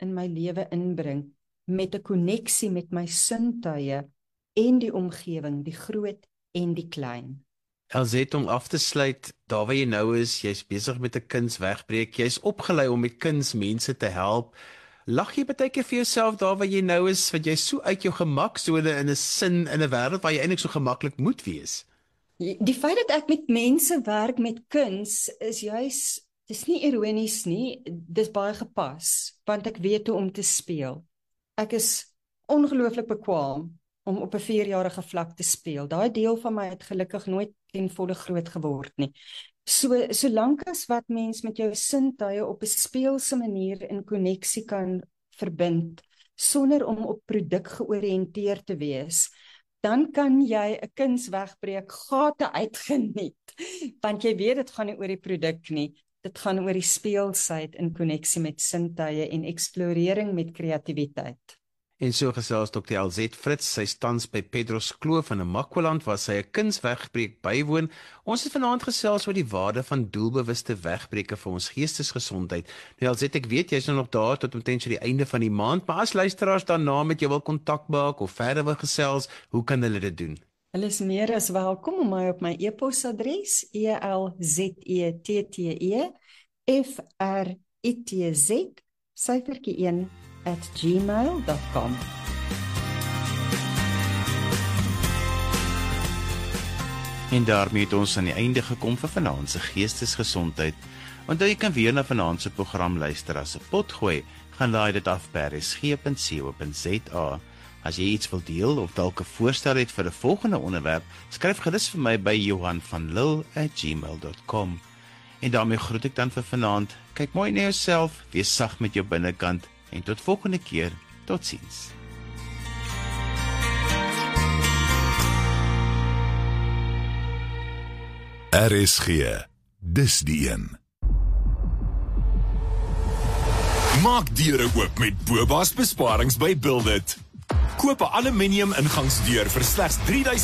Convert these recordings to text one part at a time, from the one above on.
in my lewe inbring met 'n koneksie met my sintuie en die omgewing, die groot en die klein. Elzet, om af te sluit, daar waar jy nou is, jy's besig met 'n kunswegbreek, jy's opgelei om met kuns mense te help. Lag jy baie keer vir jouself daar waar jy nou is, want jy's so uit jou gemaksone in 'n sin, in 'n wêreld waar jy eintlik so gemaklik moet wees? Die feit dat ek met mense werk met kuns is juis, dis nie ironies nie, dis baie gepas, want ek weet hoe om te speel. Ek is ongelooflik bekwaam om op 'n 4-jarige vlak te speel. Daai deel van my het gelukkig nooit ten volle groot geword nie. Solank as wat mens met jou sintuie op 'n speelse manier in koneksie kan verbind, sonder om op produk georiënteerd te wees, dan kan jy 'n kunswegbreek gate uitgeniet, want jy weet dit gaan nie oor die produk nie, dit gaan oor die speelsheid in koneksie met sintuie en eksplorering met kreatiwiteit. En so gesels Dr. Elzet Fritz, sy tans by Pedros Kloof in Namakwaland, waar sy 'n kunswegbreek bywoon. Ons het vanaand gesels oor die waarde van doelbewuste wegbreke vir ons geestesgesondheid. Nou Elzet, ek weet jy's nou nog daar tot omtrent die einde van die maand, maar as luisteraars daarna met jou wil kontak maak of verder wil gesels, hoe kan hulle dit doen? Hulle is meer as welkom om my op my e-posadres elzettetz @gmail.com. En daarmee het ons aan die einde gekom vir vanaand se geestesgesondheid. Onthou jy kan weer na vanaand se program luister as 'n potgooi. Gaan laai dit af by rsg.co.za. As jy iets wil deel of dalk 'n voorstel het vir 'n volgende onderwerp, skryf gerus vir my by johanvanlil@gmail.com. En daarmee groet ek dan vir vanaand. Kyk mooi na jouself, wees sag met jou binnekant en tot volgende keer. Totsiens. RSG, dis die een. Maak deure oop met Boba's besparings by Build It. Koop 'n aluminium ingangsdeur vir slegs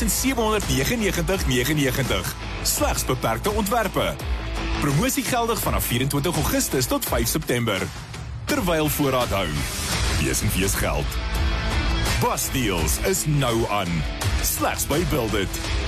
$3,799,99. Slegs beperkte ontwerpe. Promosie geldig vanaf 24 Augustus tot 5 September. Terwyl voorraad hou. Wees geld. Bas Deals is nou aan. Slegs by Build It.